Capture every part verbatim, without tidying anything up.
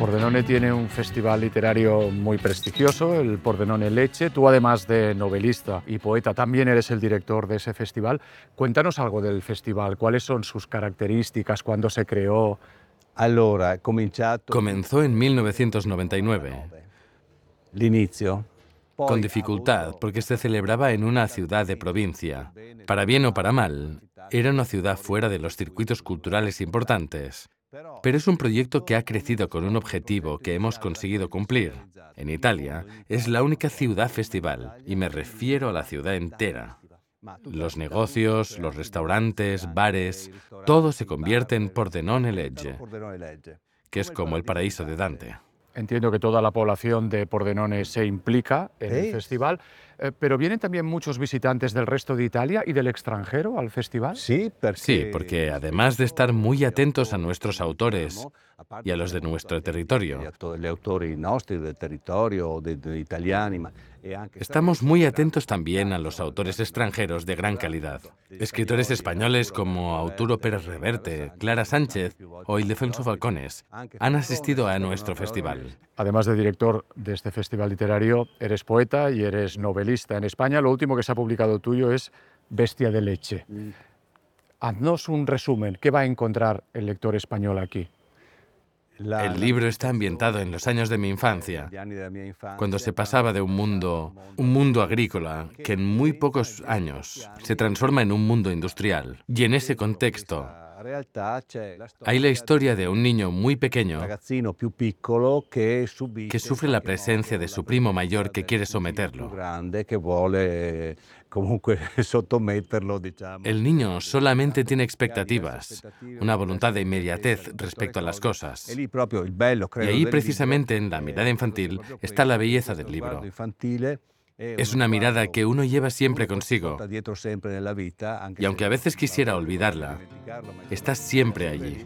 Pordenone tiene un festival literario muy prestigioso, el Pordenone Lecce. Tú, además de novelista y poeta, también eres el director de ese festival. Cuéntanos algo del festival. ¿Cuáles son sus características? ¿Cuándo se creó? Comenzó en mil novecientos noventa y nueve, con dificultad porque se celebraba en una ciudad de provincia. Para bien o para mal, era una ciudad fuera de los circuitos culturales importantes. Pero es un proyecto que ha crecido con un objetivo que hemos conseguido cumplir. En Italia es la única ciudad festival, y me refiero a la ciudad entera. Los negocios, los restaurantes, bares, todo se convierte en Pordenone Lecce, que es como el paraíso de Dante. Entiendo que toda la población de Pordenone se implica en el festival, eh, pero ¿vienen también muchos visitantes del resto de Italia y del extranjero al festival? Sí, porque además de estar muy atentos a nuestros autores y a los de nuestro territorio, estamos muy atentos también a los autores extranjeros de gran calidad. Escritores españoles como Arturo Pérez Reverte, Clara Sánchez o Ildefonso Falcones han asistido a nuestro festival. Además de director de este festival literario, eres poeta y eres novelista. En España lo último que se ha publicado tuyo es Bestia de Leche. Haznos un resumen. ¿Qué va a encontrar el lector español aquí? El libro está ambientado en los años de mi infancia, cuando se pasaba de un mundo, un mundo agrícola, que en muy pocos años se transforma en un mundo industrial. Y en ese contexto hay la historia de un niño muy pequeño que sufre la presencia de su primo mayor que quiere someterlo. El niño solamente tiene expectativas, una voluntad de inmediatez respecto a las cosas. Y ahí, precisamente en la mirada infantil, está la belleza del libro. Es una mirada que uno lleva siempre consigo, y aunque a veces quisiera olvidarla, está siempre allí.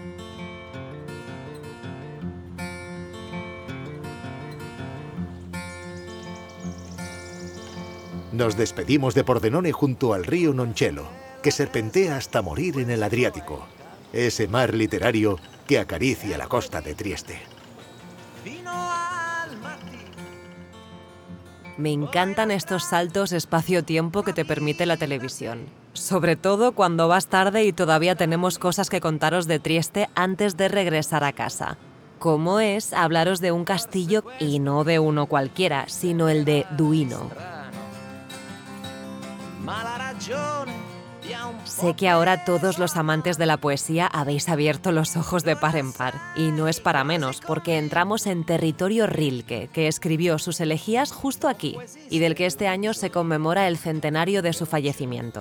Nos despedimos de Pordenone junto al río Noncello, que serpentea hasta morir en el Adriático, ese mar literario que acaricia la costa de Trieste. Me encantan estos saltos espacio-tiempo que te permite la televisión. Sobre todo cuando vas tarde y todavía tenemos cosas que contaros de Trieste antes de regresar a casa. Como es hablaros de un castillo, y no de uno cualquiera, sino el de Duino. Sé que ahora todos los amantes de la poesía habéis abierto los ojos de par en par, y no es para menos, porque entramos en territorio Rilke, que escribió sus elegías justo aquí, y del que este año se conmemora el centenario de su fallecimiento.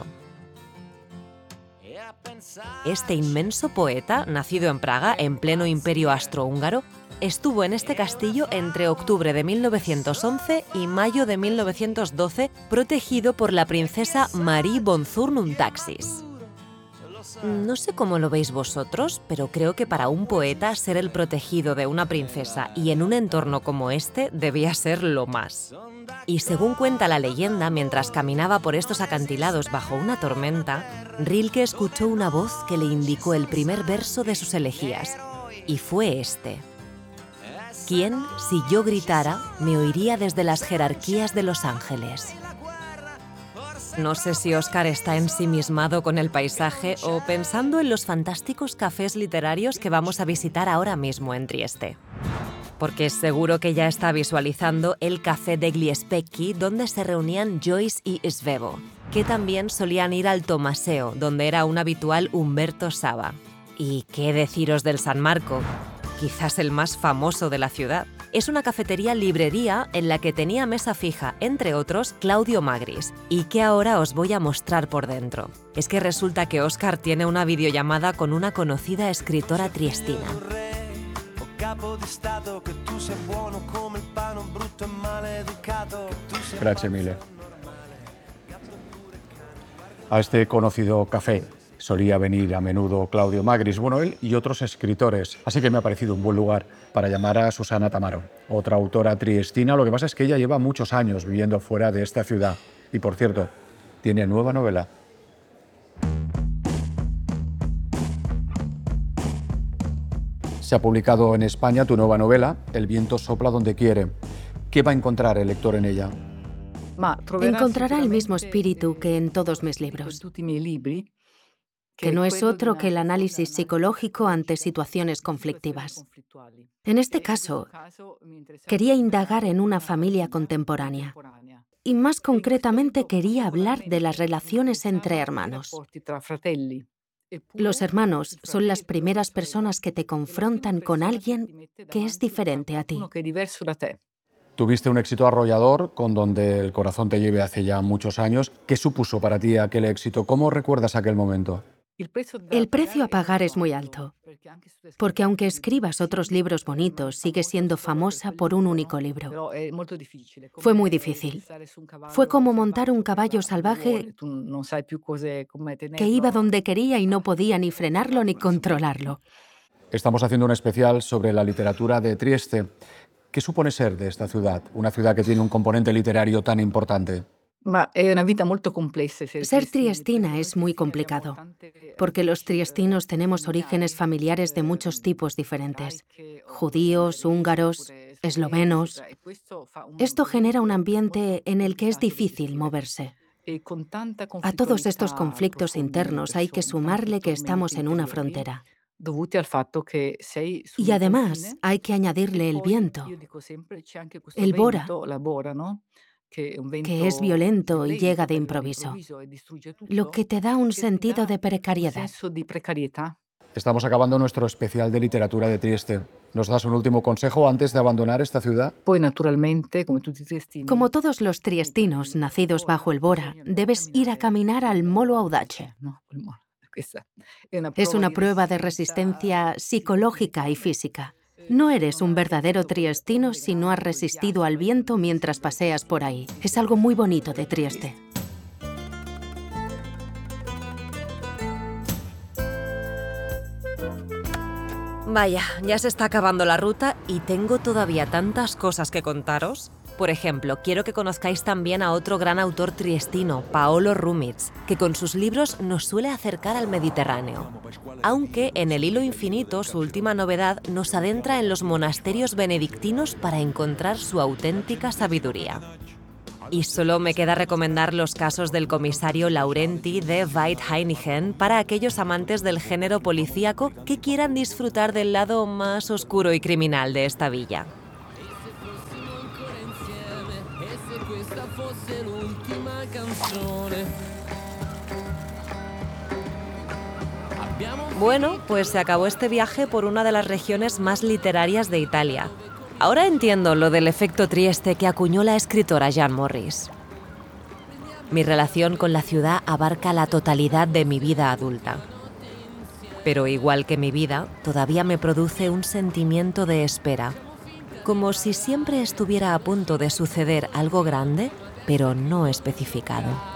Este inmenso poeta, nacido en Praga, en pleno imperio austrohúngaro, estuvo en este castillo entre octubre de mil novecientos once y mayo de mil novecientos doce, protegido por la princesa Marie von Thurn-und-Taxis. No sé cómo lo veis vosotros, pero creo que para un poeta ser el protegido de una princesa y en un entorno como este debía ser lo más. Y según cuenta la leyenda, mientras caminaba por estos acantilados bajo una tormenta, Rilke escuchó una voz que le indicó el primer verso de sus elegías, y fue este: ¿Quién, si yo gritara, me oiría desde las jerarquías de los ángeles? No sé si Óscar está ensimismado con el paisaje o pensando en los fantásticos cafés literarios que vamos a visitar ahora mismo en Trieste. Porque seguro que ya está visualizando el Café degli Specchi, donde se reunían Joyce y Svevo, que también solían ir al Tomaseo, donde era un habitual Umberto Saba. ¿Y qué deciros del San Marco? Quizás el más famoso de la ciudad. Es una cafetería-librería en la que tenía mesa fija, entre otros, Claudio Magris, y que ahora os voy a mostrar por dentro. Es que resulta que Óscar tiene una videollamada con una conocida escritora triestina. Grazie mille. A este conocido café solía venir a menudo Claudio Magris, bueno, él y otros escritores. Así que me ha parecido un buen lugar para llamar a Susana Tamaro, otra autora triestina. Lo que pasa es que ella lleva muchos años viviendo fuera de esta ciudad. Y, por cierto, tiene nueva novela. Se ha publicado en España tu nueva novela, El viento sopla donde quiere. ¿Qué va a encontrar el lector en ella? Encontrará el mismo espíritu que en todos mis libros, que no es otro que el análisis psicológico ante situaciones conflictivas. En este caso, quería indagar en una familia contemporánea y más concretamente quería hablar de las relaciones entre hermanos. Los hermanos son las primeras personas que te confrontan con alguien que es diferente a ti. Tuviste un éxito arrollador con Donde el corazón te lleve hace ya muchos años. ¿Qué supuso para ti aquel éxito? ¿Cómo recuerdas aquel momento? El precio a pagar es muy alto, porque aunque escribas otros libros bonitos, sigues siendo famosa por un único libro. Fue muy difícil. Fue como montar un caballo salvaje que iba donde quería y no podía ni frenarlo ni controlarlo. Estamos haciendo un especial sobre la literatura de Trieste. ¿Qué supone ser de esta ciudad? Una ciudad que tiene un componente literario tan importante. Ser triestina es muy complicado, porque los triestinos tenemos orígenes familiares de muchos tipos diferentes: judíos, húngaros, eslovenos. Esto genera un ambiente en el que es difícil moverse. A todos estos conflictos internos hay que sumarle que estamos en una frontera. Y además hay que añadirle el viento, el bora, que es violento y llega de improviso, lo que te da un sentido de precariedad. Estamos acabando nuestro especial de literatura de Trieste. ¿Nos das un último consejo antes de abandonar esta ciudad? Como todos los triestinos nacidos bajo el Bora, debes ir a caminar al Molo Audace. Es una prueba de resistencia psicológica y física. No eres un verdadero triestino si no has resistido al viento mientras paseas por ahí. Es algo muy bonito de Trieste. Vaya, ya se está acabando la ruta y tengo todavía tantas cosas que contaros. Por ejemplo, quiero que conozcáis también a otro gran autor triestino, Paolo Rumiz, que con sus libros nos suele acercar al Mediterráneo. Aunque en El hilo infinito, su última novedad, nos adentra en los monasterios benedictinos para encontrar su auténtica sabiduría. Y solo me queda recomendar los casos del comisario Laurenti de Veit Heinichen para aquellos amantes del género policíaco que quieran disfrutar del lado más oscuro y criminal de esta villa. Bueno, pues se acabó este viaje por una de las regiones más literarias de Italia. Ahora entiendo lo del efecto Trieste que acuñó la escritora Jean Morris. Mi relación con la ciudad abarca la totalidad de mi vida adulta. Pero igual que mi vida, todavía me produce un sentimiento de espera, como si siempre estuviera a punto de suceder algo grande, pero no especificado.